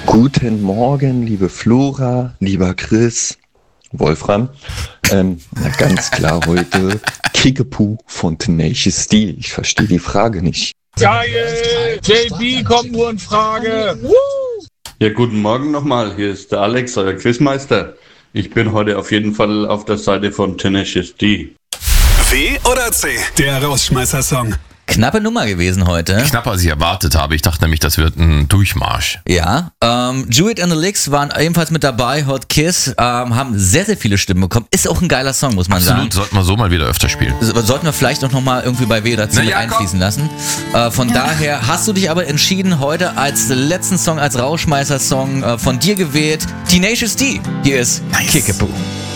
Guten Morgen, liebe Flora, lieber Chris, Wolfram. Na ganz klar heute Kickapoo von Tenacious D. Ich verstehe die Frage nicht. Geil! JB kommt nur in Frage. Ja, guten Morgen nochmal. Hier ist der Alex, euer Quizmeister. Ich bin heute auf jeden Fall auf der Seite von Tenacious D. W oder C? Der Rausschmeißer-Song. Knappe Nummer gewesen heute. Knapper, als ich erwartet habe. Ich dachte nämlich, das wird ein Durchmarsch. Ja, Jewett and the Licks waren ebenfalls mit dabei. Hot Kiss haben sehr, sehr viele Stimmen bekommen. Ist auch ein geiler Song, muss man sagen. Absolut, sollten wir so mal wieder öfter spielen. Sollten wir vielleicht auch nochmal irgendwie bei W oder C mit einfließen lassen. Von daher hast du dich aber entschieden, heute als letzten Song, als Rausschmeißer-Song von dir gewählt. Tenacious D. Hier ist Kickapoo.